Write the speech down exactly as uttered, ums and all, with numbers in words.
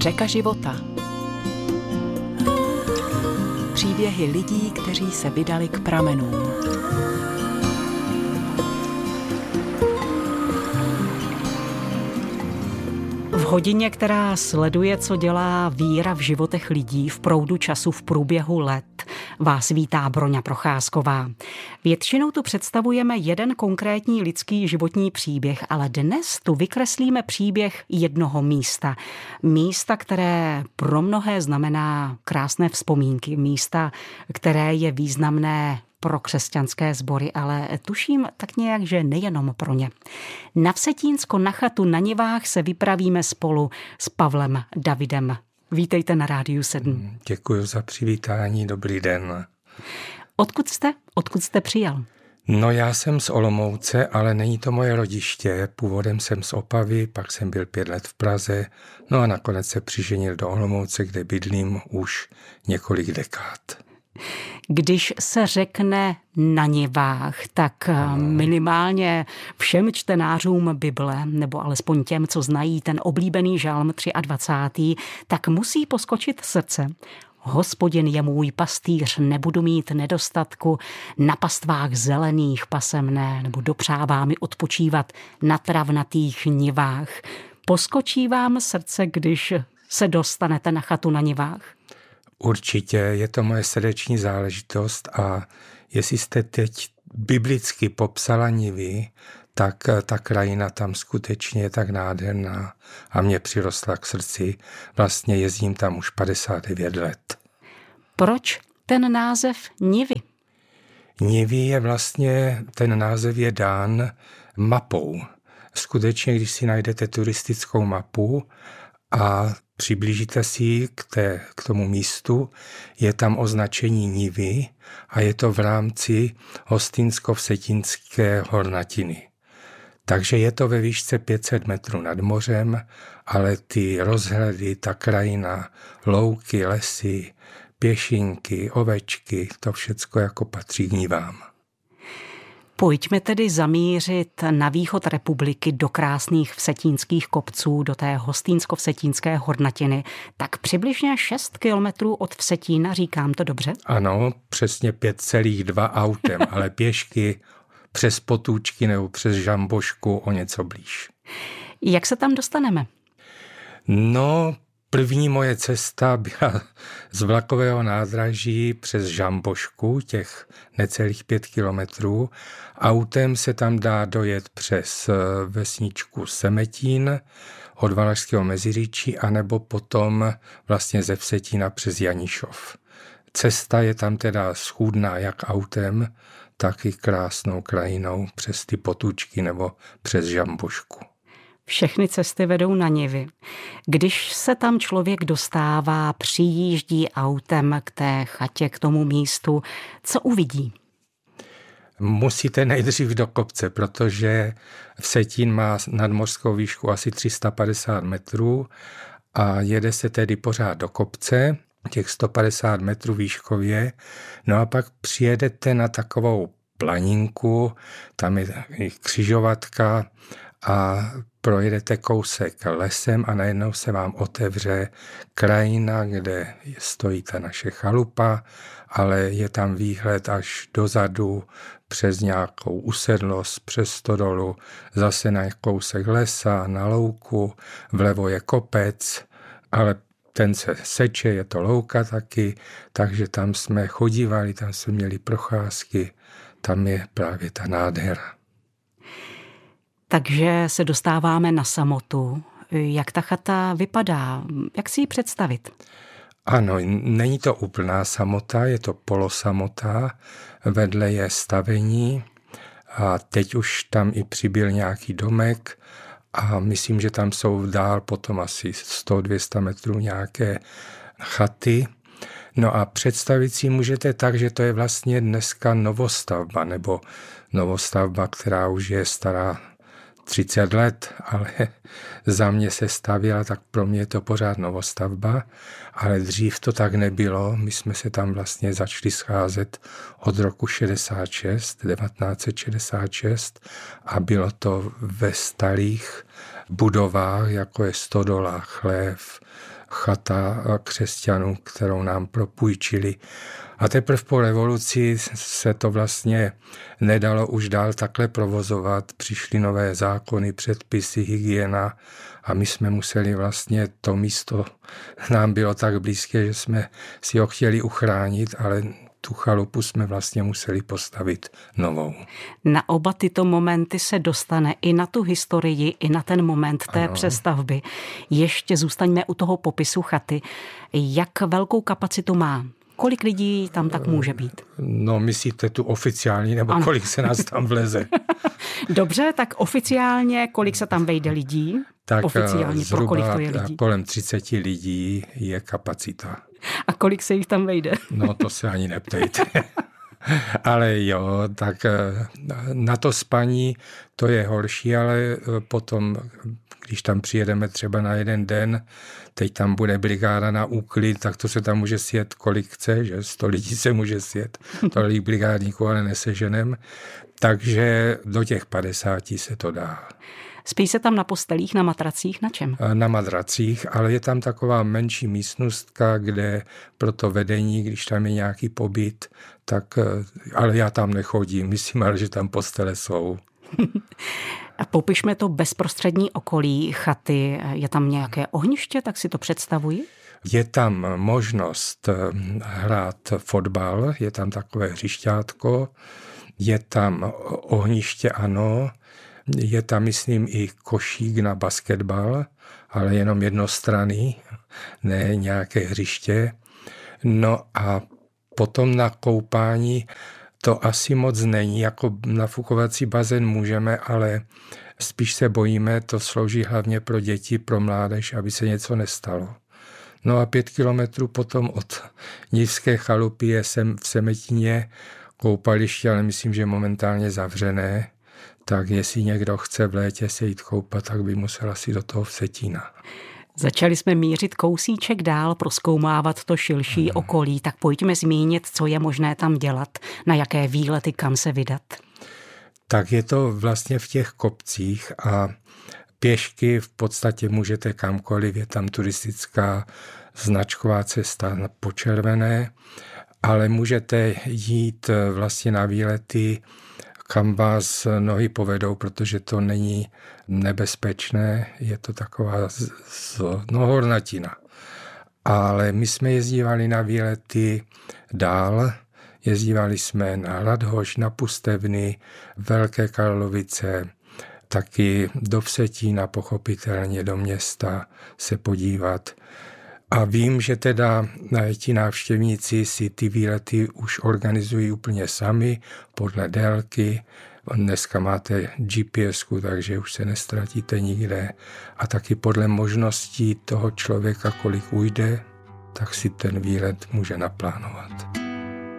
Řeka života. Příběhy lidí, kteří se vydali k pramenům. V hodině, která sleduje, co dělá víra v životech lidí v proudu času v průběhu let, vás vítá Broňa Procházková. Většinou tu představujeme jeden konkrétní lidský životní příběh, ale dnes tu vykreslíme příběh jednoho místa. Místa, které pro mnohé znamená krásné vzpomínky. Místa, které je významné pro křesťanské sbory, ale tuším tak nějak, že nejenom pro ně. Na Vsetínsko na chatu na Nivách se vypravíme spolu s Pavlem Davidem. Vítejte na Rádiu sedm. Děkuji za přivítání, dobrý den. Odkud jste? Odkud jste přijel? No já jsem z Olomouce, ale není to moje rodiště. Původem jsem z Opavy, pak jsem byl pět let v Praze, no a nakonec se přiženil do Olomouce, kde bydlím už několik dekád. Když se řekne na Nivách, tak minimálně všem čtenářům Bible, nebo alespoň těm, co znají ten oblíbený žalm dvacátý třetí, tak musí poskočit srdce. Hospodin je můj pastýř, nebudu mít nedostatku, na pastvách zelených pasem mne, nebo dopřává mi odpočívat na travnatých nivách. Poskočí vám srdce, když se dostanete na chatu na Nivách? Určitě, je to moje srdeční záležitost a jestli jste teď biblicky popsala Nivy, tak ta krajina tam skutečně je tak nádherná a mě přirostla k srdci. Vlastně jezdím tam už padesát devět let. Proč ten název Nivy? Nivy je vlastně, ten název je dán mapou. Skutečně, když si najdete turistickou mapu a přiblížíte si ji k, té, k tomu místu, je tam označení Nivy a je to v rámci Hostýnsko-Vsetínské hornatiny. Takže je to ve výšce pět set metrů nad mořem, ale ty rozhledy, ta krajina, louky, lesy, pěšinky, ovečky, to všecko jako patří k Nivám. Pojďme tedy zamířit na východ republiky do krásných vsetínských kopců, do té Hostýnsko-Vsetínské hornatiny. Tak přibližně šest kilometrů od Vsetína, říkám to dobře? Ano, přesně pět celá dva autem, ale pěšky přes Potůčky nebo přes Žambošku o něco blíž. Jak se tam dostaneme? No, první moje cesta byla z vlakového nádraží přes Žambošku, těch necelých pět kilometrů. Autem se tam dá dojet přes vesničku Semetín od Valašského Meziříčí, anebo potom vlastně ze Vsetína přes Janišov. Cesta je tam teda schůdná jak autem, tak i krásnou krajinou přes ty Potůčky nebo přes Žambošku. Všechny cesty vedou na Nivy. Když se tam člověk dostává, přijíždí autem k té chatě, k tomu místu, co uvidí? Musíte nejdřív do kopce, protože Vsetín má nadmořskou výšku asi tři sta padesát metrů a jede se tedy pořád do kopce, těch sto padesát metrů výškově, no a pak přijedete na takovou planinku, tam je křižovatka a projedete kousek lesem a najednou se vám otevře krajina, kde stojí ta naše chalupa, ale je tam výhled až dozadu přes nějakou usedlost, přes stodolu, zase na kousek lesa, na louku, vlevo je kopec, ale ten se seče, je to louka taky, takže tam jsme chodívali, tam jsme měli procházky, tam je právě ta nádhera. Takže se dostáváme na samotu. Jak ta chata vypadá? Jak si ji představit? Ano, není to úplná samota, je to polosamota, vedle je stavení a teď už tam i přibyl nějaký domek a myslím, že tam jsou dál potom asi sto až dvě stě metrů nějaké chaty. No a představit si můžete tak, že to je vlastně dneska novostavba, nebo novostavba, která už je stará třicet let, ale za mě se stavěla, tak pro mě je to pořád novostavba, ale dřív to tak nebylo. My jsme se tam vlastně začali scházet od roku šedesát šest, devatenáct set šedesát šest a bylo to ve starých budovách, jako je stodola, chlév, chata křesťanů, kterou nám propůjčili. A teprve po revoluci se to vlastně nedalo už dál takhle provozovat. Přišly nové zákony, předpisy, hygiena a my jsme museli vlastně to místo, nám bylo tak blízké, že jsme si ho chtěli uchránit, ale tu chalupu jsme vlastně museli postavit novou. Na oba tyto momenty se dostane i na tu historii, i na ten moment té ano. přestavby. Ještě zůstaňme u toho popisu chaty. Jak velkou kapacitu má? Kolik lidí tam tak může být? No, myslíte tu oficiální, nebo ano. kolik se nás tam vleze? Dobře, tak oficiálně kolik se tam vejde lidí? Tak oficiálně, pro kolik to je lidí? Kolem třicet lidí je kapacita. A kolik se jich tam vejde? No, to se ani neptejte. Ale jo, tak na to spaní to je horší, ale potom, když tam přijedeme třeba na jeden den, teď tam bude brigáda na úklid, tak to se tam může sjet kolik chce, že sto lidí se může sjet, tolik brigádníků, ale neseženem. Takže do těch padesáti se to dá. Spí se tam na postelích, na matracích, na čem? Na madracích, ale je tam taková menší místnostka, kde pro to vedení, když tam je nějaký pobyt, tak, ale já tam nechodím, myslím, ale že tam postele jsou. A popišme to bezprostřední okolí chaty. Je tam nějaké ohniště, tak si to představuji? Je tam možnost hrát fotbal, je tam takové hřišťátko, je tam ohniště, ano, je tam, myslím, i košík na basketbal, ale jenom jednostranný, ne nějaké hřiště. No a potom na koupání to asi moc není, jako nafukovací bazén můžeme, ale spíš se bojíme, to slouží hlavně pro děti, pro mládež, aby se něco nestalo. No a pět kilometrů potom od Nivské chalupy je sem v Semetině koupaliště, ale myslím, že momentálně zavřené. Tak jestli někdo chce v létě se jít koupat, tak by musel asi do toho Vsetína. Začali jsme mířit kousíček dál, prozkoumávat to širší hmm. okolí, tak pojďme zmínit, co je možné tam dělat, na jaké výlety, kam se vydat. Tak je to vlastně v těch kopcích a pěšky v podstatě můžete kamkoliv, je tam turistická značková cesta po červené, ale můžete jít vlastně na výlety, kam vás nohy povedou, protože to není nebezpečné, je to taková z, z, no, hornatina. Ale my jsme jezdívali na výlety dál, jezdívali jsme na Hladhoš, na Pustevny, Velké Karlovice, taky do Vsetína, pochopitelně do města se podívat. A vím, že teda ti návštěvníci si ty výlety už organizují úplně sami, podle délky. Dneska máte G P S ku, takže už se nestratíte nikde. A taky podle možností toho člověka, kolik ujde, tak si ten výlet může naplánovat.